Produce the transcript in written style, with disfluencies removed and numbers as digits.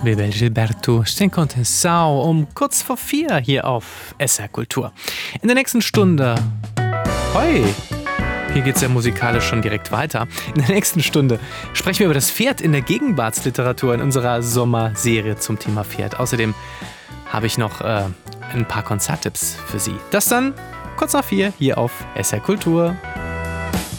Bebel Gilberto, Sau um kurz vor 4 hier auf SR Kultur. In der nächsten Stunde... Hoi! Hier geht's ja musikalisch schon direkt weiter. In der nächsten Stunde sprechen wir über das Pferd in der Gegenwartsliteratur in unserer Sommerserie zum Thema Pferd. Außerdem habe ich noch ein paar Konzerttipps für Sie. Das dann kurz nach 4 hier auf SR Kultur.